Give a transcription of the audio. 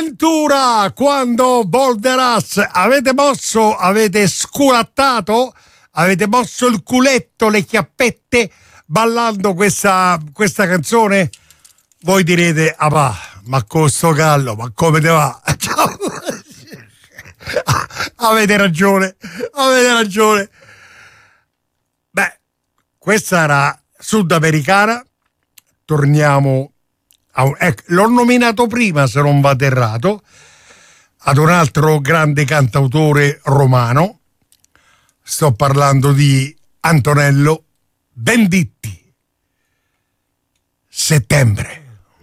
Ventura, quando volverás. Avete mosso, avete sculattato, avete mosso il culetto, le chiappette ballando questa canzone? Voi direte, ma con sto gallo, ma come te va? Avete ragione. Beh, questa era sudamericana. Torniamo l'ho nominato prima, se non vado errato, ad un altro grande cantautore romano. Sto parlando di Antonello Venditti. Settembre.